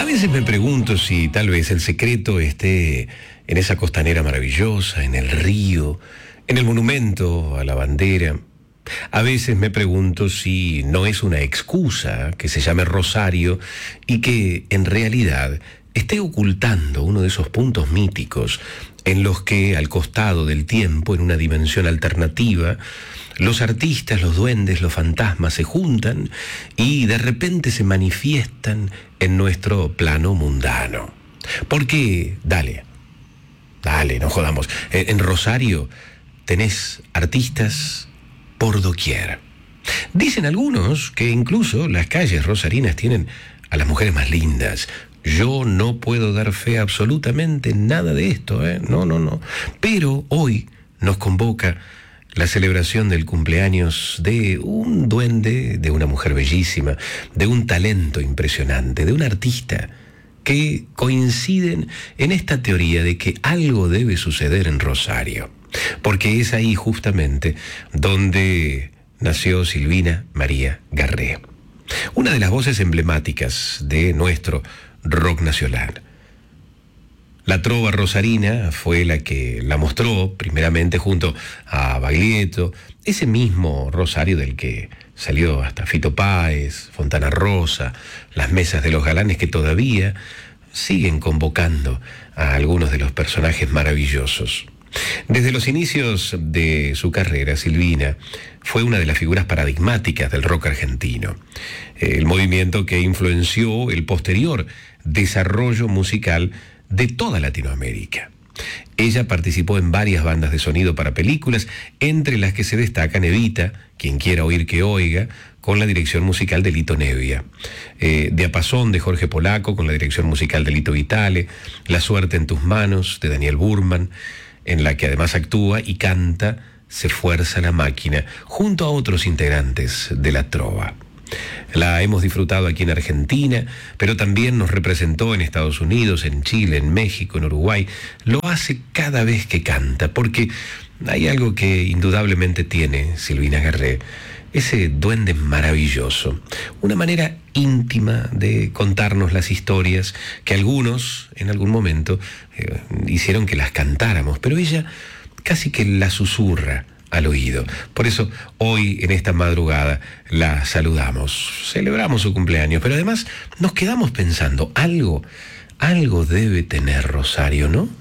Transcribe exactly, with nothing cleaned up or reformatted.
veces me pregunto si tal vez el secreto esté en esa costanera maravillosa, en el río, en el monumento a la bandera. A veces me pregunto si no es una excusa que se llame Rosario y que en realidad esté ocultando uno de esos puntos míticos en los que, al costado del tiempo, en una dimensión alternativa, los artistas, los duendes, los fantasmas se juntan y de repente se manifiestan en nuestro plano mundano. Porque, dale, dale, no jodamos, en Rosario tenés artistas por doquier. Dicen algunos que incluso las calles rosarinas tienen a las mujeres más lindas. Yo no puedo dar fe a absolutamente nada de esto, ¿eh? No, no, no. Pero hoy nos convoca la celebración del cumpleaños de un duende, de una mujer bellísima, de un talento impresionante, de un artista, que coinciden en esta teoría de que algo debe suceder en Rosario, porque es ahí justamente donde nació Silvina María Garré, una de las voces emblemáticas de nuestro rock nacional. La trova rosarina fue la que la mostró primeramente junto a Baglietto, ese mismo Rosario del que salió hasta Fito Páez, Fontana Rosa, las mesas de los galanes que todavía siguen convocando a algunos de los personajes maravillosos. Desde los inicios de su carrera, Silvina fue una de las figuras paradigmáticas del rock argentino, el movimiento que influenció el posterior desarrollo musical de toda Latinoamérica. Ella participó en varias bandas de sonido para películas, entre las que se destacan Evita, Quien quiera oír que oiga, con la dirección musical de Lito Nebbia, eh, Diapasón de Jorge Polaco, con la dirección musical de Lito Vitale, La suerte en tus manos de Daniel Burman, en la que además actúa y canta Se fuerza la máquina, junto a otros integrantes de la trova. La hemos disfrutado aquí en Argentina, pero también nos representó en Estados Unidos, en Chile, en México, en Uruguay. Lo hace cada vez que canta, porque hay algo que indudablemente tiene Silvina Garré, ese duende maravilloso, una manera íntima de contarnos las historias que algunos en algún momento eh, hicieron que las cantáramos, pero ella casi que la susurra al oído. Por eso hoy en esta madrugada la saludamos, celebramos su cumpleaños, pero además nos quedamos pensando, algo, algo debe tener Rosario, ¿no?